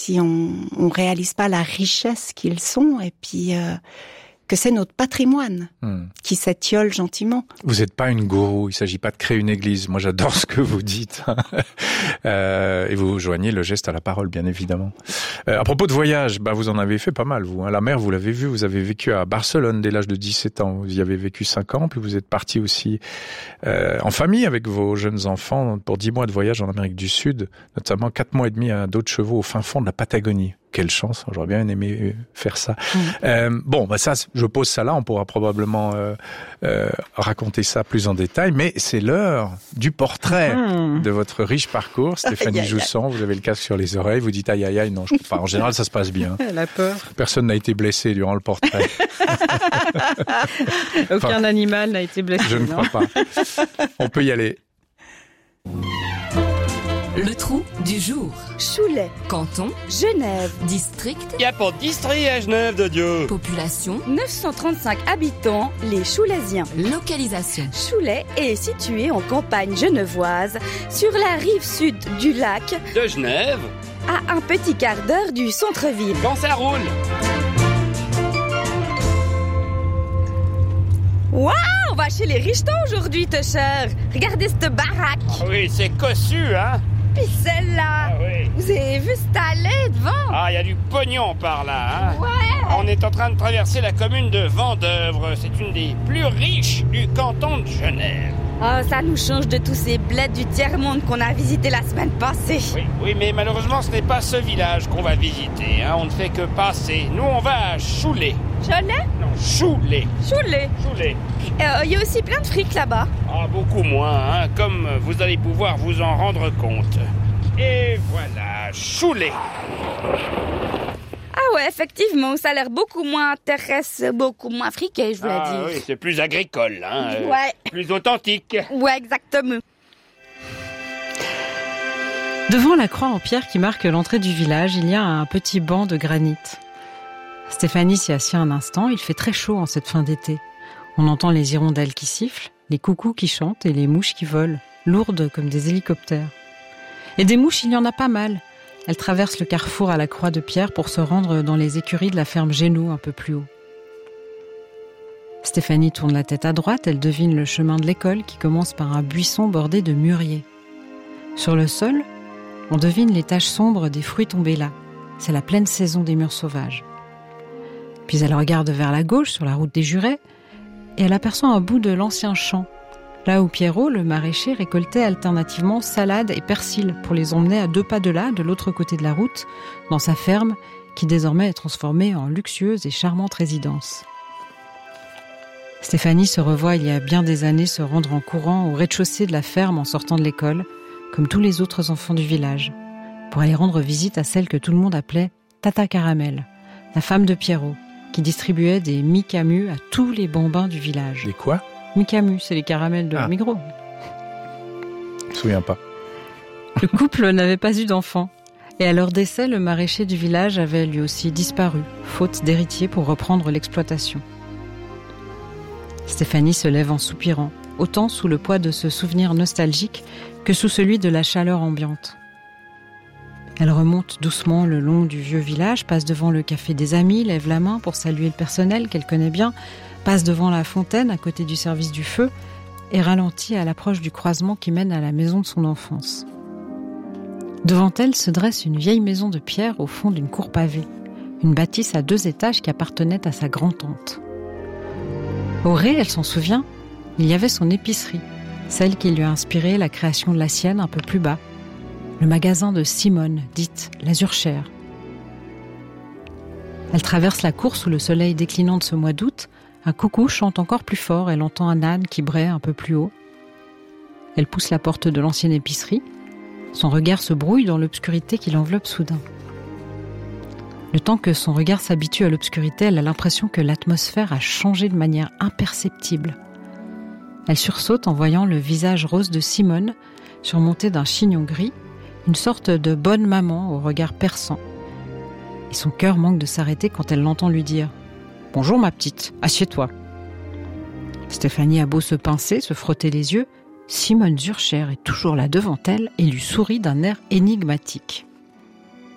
si on réalise pas la richesse qu'ils sont, et puis que c'est notre patrimoine qui s'étiole gentiment. Vous n'êtes pas une gourou, il s'agit pas de créer une église. Moi, j'adore ce que vous dites. Et vous joignez le geste à la parole, bien évidemment. À propos de voyage, vous en avez fait pas mal, vous. La mer, vous l'avez vu, vous avez vécu à Barcelone dès l'âge de 17 ans. Vous y avez vécu 5 ans, puis vous êtes parti aussi en famille avec vos jeunes enfants pour 10 mois de voyage en Amérique du Sud, notamment 4 mois et demi à dos de chevaux au fin fond de la Patagonie. Quelle chance, j'aurais bien aimé faire ça. Ça, je pose ça là, on pourra probablement raconter ça plus en détail, mais c'est l'heure du portrait de votre riche parcours. Stéphanie Joussan, vous avez le casque sur les oreilles, vous dites aïe aïe aïe, non, je crois pas. En général, ça se passe bien. La peur. Personne n'a été blessé durant le portrait. Aucun animal n'a été blessé. Je ne crois pas. On peut y aller. Le trou du jour. Cholet, Canton, Genève, district, Il n'y a pas de district à Genève de Dieu. population, 935 habitants, les Choulaisiens. localisation. Cholet est situé en campagne genevoise, sur la rive sud du lac, De Genève, à un petit quart d'heure du centre-ville. quand ça roule. Waouh, on va chez les Richetons aujourd'hui, Tusher. Regardez cette baraque. Ah oui, c'est cossu, hein. Puis celle-là. Ah oui. Vous avez vu cette allée devant? Ah, il y a du pognon par là, hein. Ouais. On est en train de traverser la commune de Vendeuvre. C'est une des plus riches du canton de Genève. Oh, ça nous change de tous ces bleds du tiers-monde qu'on a visités la semaine passée. Oui, mais malheureusement, ce n'est pas ce village qu'on va visiter, hein. On ne fait que passer. Nous, on va à Cholet. Cholet? Non, Cholet. Cholet. Cholet. Il y a aussi plein de fric là-bas. Ah, beaucoup moins, hein, comme vous allez pouvoir vous en rendre compte. Et voilà, Cholet. Ah ouais, effectivement, ça a l'air beaucoup moins intéressant, beaucoup moins friqué, je voulais dire. Oui, c'est plus agricole, hein. Ouais. Plus authentique. Ouais, exactement. Devant la croix en pierre qui marque l'entrée du village, il y a un petit banc de granit. Stéphanie s'y assied un instant, il fait très chaud en cette fin d'été. On entend les hirondelles qui sifflent, les coucous qui chantent et les mouches qui volent, lourdes comme des hélicoptères. Et des mouches, il y en a pas mal. Elles traversent le carrefour à la croix de pierre pour se rendre dans les écuries de la ferme Génoux un peu plus haut. Stéphanie tourne la tête à droite, elle devine le chemin de l'école qui commence par un buisson bordé de mûriers. Sur le sol, on devine les taches sombres des fruits tombés là. C'est la pleine saison des mûres sauvages. Puis elle regarde vers la gauche, sur la route des Jurets, et elle aperçoit un bout de l'ancien champ, là où Pierrot, le maraîcher, récoltait alternativement salade et persil pour les emmener à 2 pas de là, de l'autre côté de la route, dans sa ferme, qui désormais est transformée en luxueuse et charmante résidence. Stéphanie se revoit il y a bien des années se rendre en courant au rez-de-chaussée de la ferme en sortant de l'école, comme tous les autres enfants du village, pour aller rendre visite à celle que tout le monde appelait Tata Caramel, la femme de Pierrot, qui distribuait des mi-camus à tous les bambins du village. Des quoi ? Mi-camus, c'est les caramels de Migros. Je me souviens pas. Le couple n'avait pas eu d'enfant. Et à leur décès, le maraîcher du village avait lui aussi disparu, faute d'héritier pour reprendre l'exploitation. Stéphanie se lève en soupirant, autant sous le poids de ce souvenir nostalgique que sous celui de la chaleur ambiante. Elle remonte doucement le long du vieux village, passe devant le café des amis, lève la main pour saluer le personnel qu'elle connaît bien, passe devant la fontaine à côté du service du feu et ralentit à l'approche du croisement qui mène à la maison de son enfance. Devant elle se dresse une vieille maison de pierre au fond d'une cour pavée, une bâtisse à 2 étages qui appartenait à sa grand-tante. Au rez, elle s'en souvient, il y avait son épicerie, celle qui lui a inspiré la création de la sienne un peu plus bas, le magasin de Simone, dite la Zurchère. Elle traverse la cour sous le soleil déclinant de ce mois d'août. Un coucou chante encore plus fort. Elle entend un âne qui braie un peu plus haut. Elle pousse la porte de l'ancienne épicerie. Son regard se brouille dans l'obscurité qui l'enveloppe soudain. Le temps que son regard s'habitue à l'obscurité, elle a l'impression que l'atmosphère a changé de manière imperceptible. Elle sursaute en voyant le visage rose de Simone, surmonté d'un chignon gris, une sorte de bonne maman au regard perçant. Et son cœur manque de s'arrêter quand elle l'entend lui dire « Bonjour ma petite, assieds-toi ». Stéphanie a beau se pincer, se frotter les yeux, Simone Zurchère est toujours là devant elle et lui sourit d'un air énigmatique.